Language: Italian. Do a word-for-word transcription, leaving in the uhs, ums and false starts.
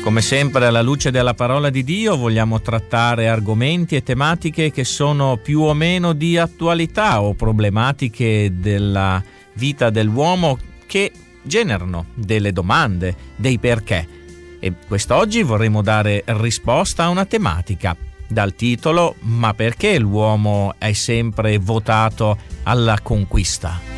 Come sempre, alla luce della parola di Dio, vogliamo trattare argomenti e tematiche che sono più o meno di attualità o problematiche della vita dell'uomo che generano delle domande, dei perché. E quest'oggi vorremmo dare risposta a una tematica dal titolo: ma perché l'uomo è sempre votato alla conquista?